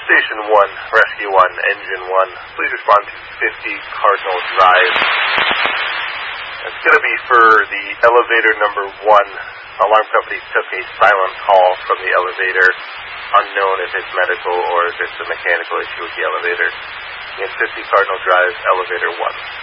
Station 1, Rescue 1, Engine 1, please respond to 50 Cardinal Drive. It's going to be for the elevator number 1. Alarm company took a silent call from the elevator, unknown if it's medical or if it's a mechanical issue with the elevator. In 50 Cardinal Drive, elevator 1.